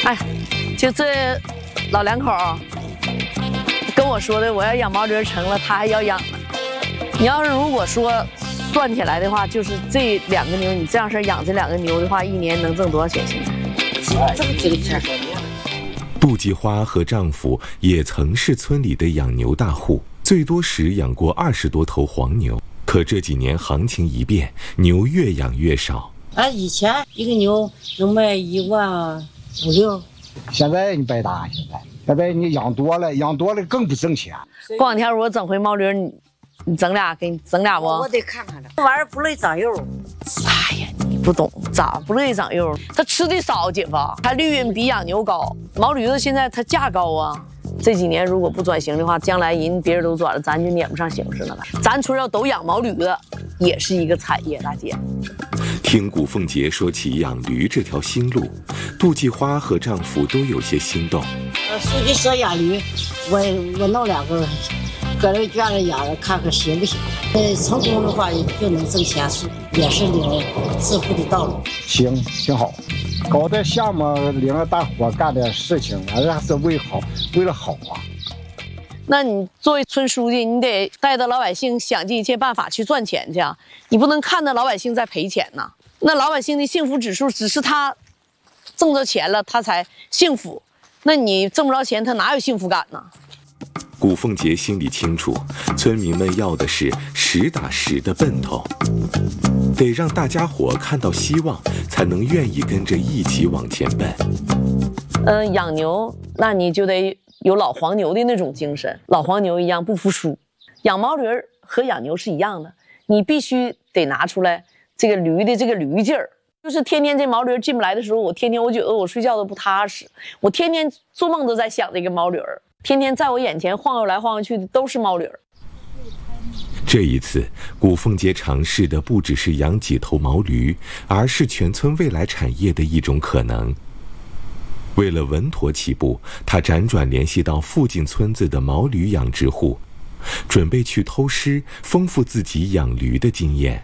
哎，就这老两口跟我说的，我要养毛驴成了，他还要养呢。你要是如果说算起来的话，就是这2个牛，你这样式养这2个牛的话，一年能挣多少钱？现在这么几个钱。 杜继花和丈夫也曾是村里的养牛大户，最多时养过20多头黄牛。可这几年行情一变，牛越养越少。 以前一个牛能卖1万5、6， 现在你白搭，现在你养多了更不挣钱。 过2天我整回毛驴，你整俩，给你整俩不？ 我得看看这玩意儿不乐意长肉。 哎呀，你不懂，咋不乐意长肉？它吃的少，姐夫，它利润比养牛高。毛驴子现在它价高啊。这几年如果不转型的话，将来别人都转了，咱就撵不上形势了吧？咱村要都养毛驴子，也是一个产业，大姐。 听古凤杰说起养驴这条新路，杜继花和丈夫都有些心动。 书记说养驴，我弄2个，搁这院里养着，看看行不行？成功的话就能挣钱，也是领致富的道路。 行，挺好。搞点项目，领着大伙干点事情，反正是为了好啊。 那你作为村书记，你得带着老百姓想尽一切办法去赚钱去啊！你不能看着老百姓在赔钱呐。那老百姓的幸福指数只是他挣着钱了，他才幸福。那你挣不着钱，他哪有幸福感呢？ 古凤杰心里清楚，村民们要的是实打实的奔头，得让大家伙看到希望，才能愿意跟着一起往前奔。 养牛，那你就得有老黄牛的那种精神，老黄牛一样不服输。养毛驴和养牛是一样的，你必须得拿出来这个驴的这个驴劲儿。就是天天这毛驴进不来的时候，我觉得我睡觉都不踏实，我天天做梦都在想这个毛驴，天天在我眼前晃悠来晃悠去的都是毛驴。 这一次，古凤杰尝试的不只是养几头毛驴，而是全村未来产业的一种可能。为了稳妥起步，他辗转联系到附近村子的毛驴养殖户，准备去偷师，丰富自己养驴的经验。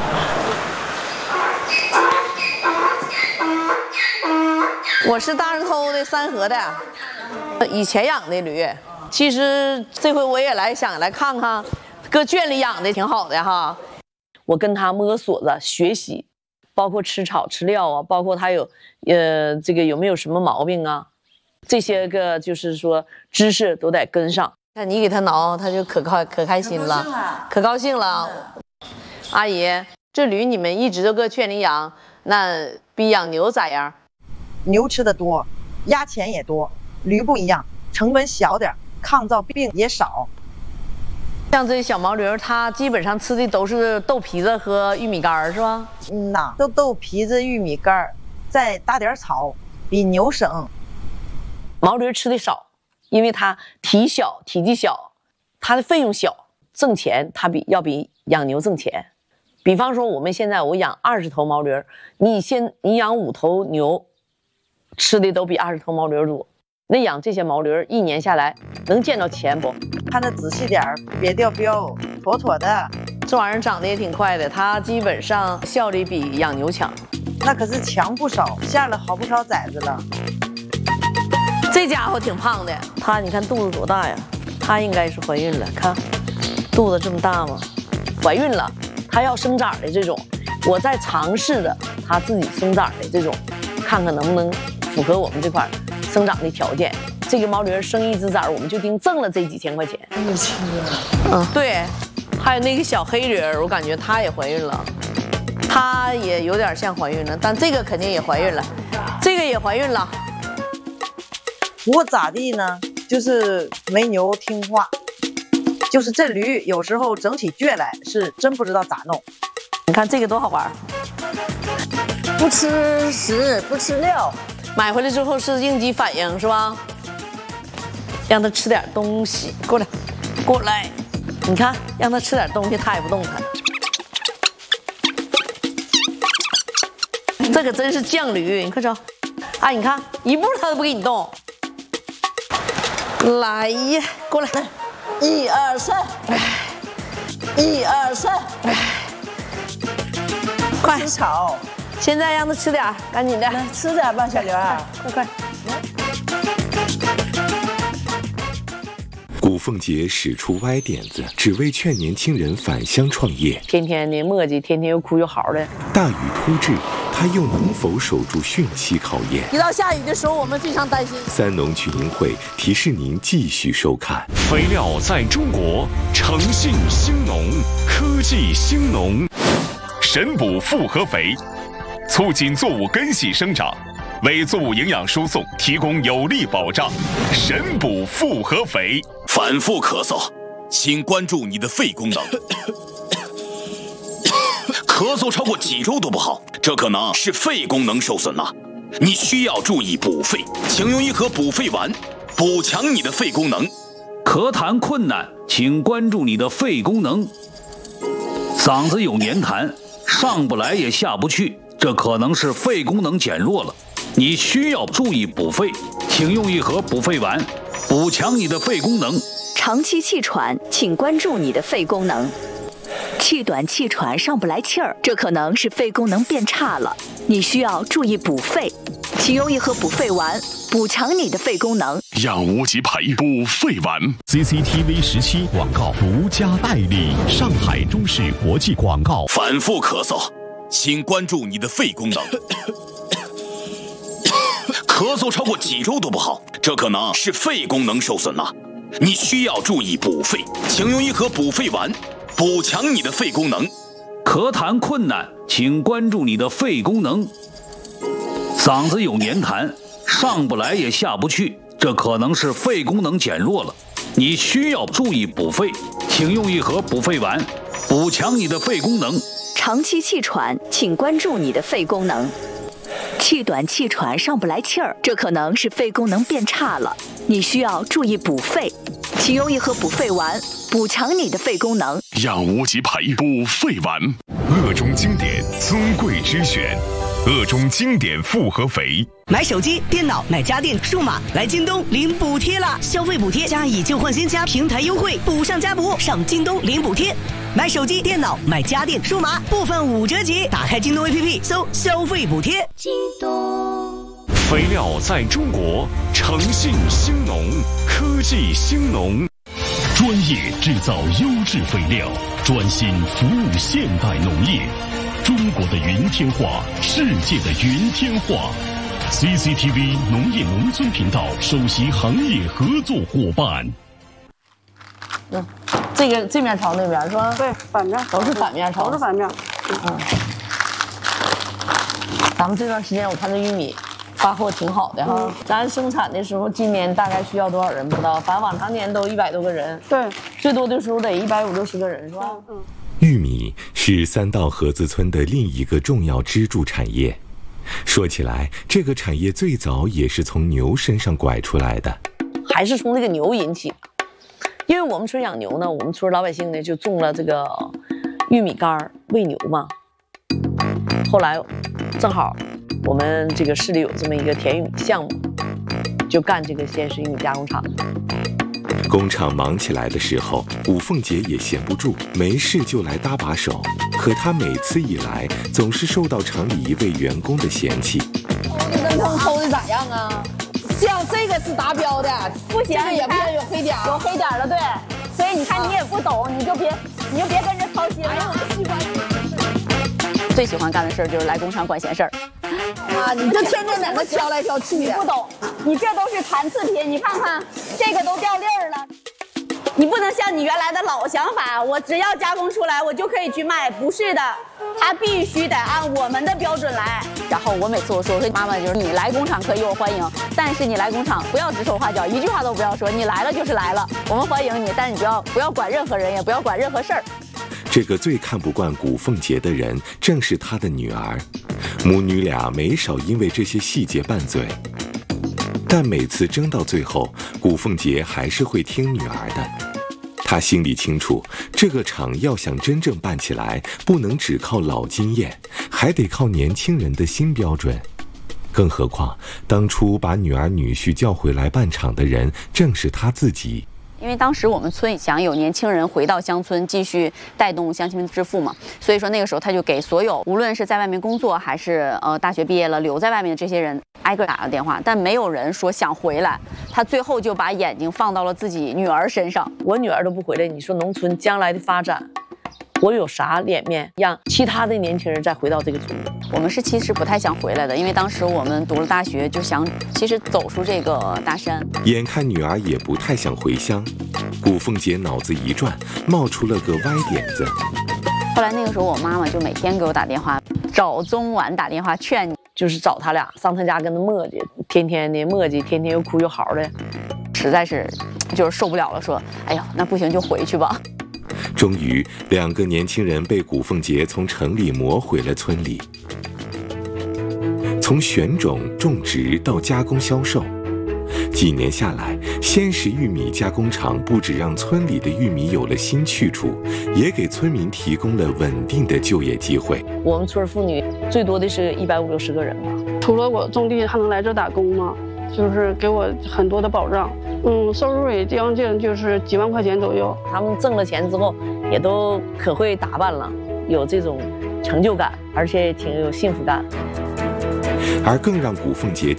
我是大石头的3河的，以前养的驴，其实这回我也想来看看，搁圈里养的挺好的哈。我跟他摸索着学习，包括吃草吃料啊，包括他这个有没有什么毛病啊，这些个就是说知识都得跟上。看你给他挠，他就可开心了，可高兴了。阿姨，这驴你们一直都搁圈里养，那比养牛咋样？ 牛吃的多，压钱也多，驴不一样，成本小点，抗造病也少。 像这小毛驴，它基本上吃的都是豆皮子和玉米干是吧？ 豆皮子、玉米干，再搭点草，比牛省。 毛驴吃的少，因为它体积小，它的费用小，挣钱它要比养牛挣钱。比方说我养20头毛驴，你养5头牛，吃的都比20头毛驴多。那养这些毛驴1年下来能见着钱不？ 看得仔细点，别掉膘，妥的。 这玩意儿长得也挺快的，它基本上效率比养牛强。 那可是强不少，下了好不少崽子了。 这家伙挺胖的，它你看肚子多大呀？它应该是怀孕了，看肚子这么大吗？怀孕了，它要生长的这种，我在尝试着它自己生长的这种，看看能不能符合我们这块生长的条件。这个毛驴生1只崽，我们就挣了这几千块钱。对，还有那个小黑驴，我感觉它也怀孕了，它也有点像怀孕了，但这个肯定也怀孕了，这个也怀孕了。 不过咋地呢？就是没牛听话，就是这驴有时候整起倔来，是真不知道咋弄。 你看这个多好玩， 不吃食，不吃料， 买回来之后是应激反应是吧？让它吃点东西，过来，你看，让它吃点东西，它也不动弹。这个真是犟驴，你快瞅，哎，你看一步它都不给你动。来呀，过来 ，1、2、3，1、2、3， 快吃草。 现在让它吃点，赶紧的， 来吃点吧，小刘儿， 快， 古凤姐使出歪点子，只为劝年轻人返乡创业。 天天的磨叽，天天又哭又嚎的。 大雨突至，她又能否守住汛期考验？ 一到下雨的时候，我们非常担心。 三农群英会提示您继续收看。 肥料在中国，诚信兴农，科技兴农。神补复合肥，促进作物根系生长，为作物营养输送提供有力保障。神补复合肥。 反复咳嗽，请关注你的肺功能。咳嗽超过几周都不好，这可能是肺功能受损了。你需要注意补肺，请用一盒补肺丸，补强你的肺功能。 咳痰困难，请关注你的肺功能。嗓子有黏痰，上不来也下不去，这可能是肺功能减弱了。你需要注意补肺，请用一盒补肺丸，补强你的肺功能。 长期气喘，请关注你的肺功能。气短气喘上不来气儿，这可能是肺功能变差了，你需要注意补肺，请用一盒补肺丸，补强你的肺功能。 养无极培补肺丸。 CCTV 17广告独家代理，上海中视国际广告。 反复咳嗽，请关注你的肺功能。咳嗽超过几周都不好，这可能是肺功能受损了。你需要注意补肺，请用一盒补肺丸，补强你的肺功能。 咳痰困难，请关注你的肺功能。嗓子有黏痰，上不来也下不去，这可能是肺功能减弱了。你需要注意补肺，请用一盒补肺丸，补强你的肺功能。 长期气喘，请关注你的肺功能。气短气喘上不来气儿，这可能是肺功能变差了，你需要注意补肺，请用一盒补肺丸，补强你的肺功能。 养无极培补肺丸，鄂中经典尊贵之选，鄂中经典复合肥。 买手机、电脑、买家电、数码，来京东领补贴啦！消费补贴加以旧换新加平台优惠，补上加补，上京东领补贴。买手机、电脑、买家电、数码，部分5折起。打开京东 APP 搜消费补贴。 京东。 肥料在中国，诚信兴农，科技兴农。 专业制造优质肥料，专心服务现代农业。中国的云天化，世界的云天化。CCTV 农业农村频道首席行业合作伙伴。 这面朝那边是吧？ 对，反面都是反面朝， 都是反面。 咱们这段时间我看这玉米发货挺好的哈。咱生产的时候，今年大概需要多少人不知道，反正往常年都100多个人。 对， 最多的时候得150、60个人是吧？ 玉米是三道河子村的另一个重要支柱产业。说起来，这个产业最早也是从牛身上拐出来的， 还是从这个牛引起。因为我们村养牛呢，我们村老百姓呢就种了这个玉米杆喂牛嘛。后来正好我们这个市里有这么一个甜玉米项目，就干这个鲜食玉米加工厂。 工厂忙起来的时候，古凤姐也闲不住，没事就来搭把手。可她每次一来，总是受到厂里一位员工的嫌弃。 偷的咋样啊？像这个是达标的， 不行， 也不行，有黑点， 有黑点了，对。所以你看你也不懂，你就别跟着操心了。最喜欢干的事儿就是来工厂管闲事儿。 啊，你这天天在那挑来挑去， 你不懂，你这都是残次品，你看看这个都掉粒儿了。你不能像你原来的老想法，我只要加工出来，我就可以去卖，不是的，它必须得按我们的标准来。然后我每次我说妈妈就是你来工厂可以我欢迎，但是你来工厂不要指手画脚，一句话都不要说，你来了就是来了，我们欢迎你，但你不要管任何人，也不要管任何事儿。 这个最看不惯古凤姐的人，正是她的女儿。母女俩没少因为这些细节拌嘴，但每次争到最后，古凤姐还是会听女儿的。她心里清楚，这个厂要想真正办起来，不能只靠老经验，还得靠年轻人的新标准。更何况，当初把女儿女婿叫回来办厂的人，正是她自己。 因为当时我们村想有年轻人回到乡村，继续带动乡亲们致富嘛，所以说那个时候他就给所有无论是在外面工作还是大学毕业了留在外面的这些人挨个打了电话，但没有人说想回来。他最后就把眼睛放到了自己女儿身上。 我女儿都不回来，你说农村将来的发展，我有啥脸面让其他的年轻人再回到这个村里？ 我们是其实不太想回来的，因为当时我们读了大学，就想其实走出这个大山。 眼看女儿也不太想回乡，古凤姐脑子一转，冒出了个歪点子。 后来那个时候，我妈妈就每天给我打电话，早中晚打电话劝你， 就是找他俩上他家跟他磨叽，天天的磨叽，天天又哭又嚎的， 实在是就是受不了了，说：“哎呀，那不行就回去吧。” 终于，2个年轻人被古凤姐从城里磨回了村里。从选种、种植到加工销售，几年下来，鲜食玉米加工厂不只让村里的玉米有了新去处，也给村民提供了稳定的就业机会。 我们村妇女最多的是150、60个人吧。 除了我种地，还能来这打工吗？就是给我很多的保障。收入也将近就是几万块钱左右。 他们挣了钱之后，也都可会打扮了，有这种成就感，而且挺有幸福感。 而更让古凤姐